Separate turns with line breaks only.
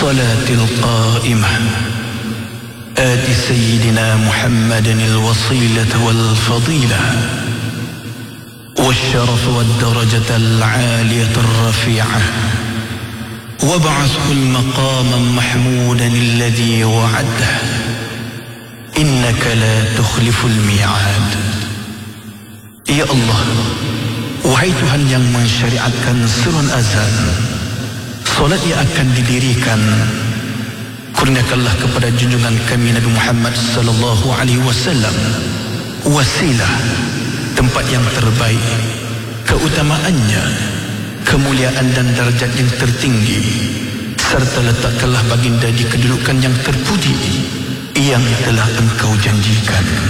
الصلاة القائمة آت سيدنا محمدا الوصيلة والفضيلة والشرف والدرجة العالية الرفيعة وابعثه المقام محمودا الذي وعده إنك لا تخلف الميعاد. Ya Allah, wahai Tuhan yang mensyariatkan surun azan, solat yang akan didirikan, kurniakanlah kepada junjungan kami Nabi Muhammad sallallahu alaihi wasallam wasilah, tempat yang terbaik, keutamaannya, kemuliaan dan darjat yang tertinggi, serta letakkanlah baginda di kedudukan yang terpuji yang telah Engkau janjikan.